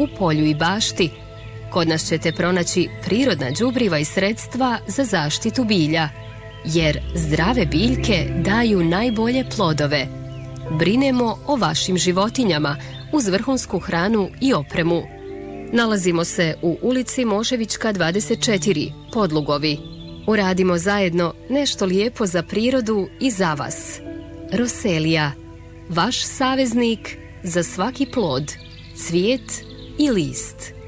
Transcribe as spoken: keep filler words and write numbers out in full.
u polju i bašti. Kod nas ćete pronaći prirodna đubriva i sredstva za zaštitu bilja, jer zdrave biljke daju najbolje plodove. Brinemo o vašim životinjama uz vrhunsku hranu i opremu. Nalazimo se u ulici Moševićka dvadeset četiri, Podlugovi. Uradimo zajedno nešto lijepo za prirodu i za vas. Roselija, vaš saveznik za svaki plod, cvijet i list.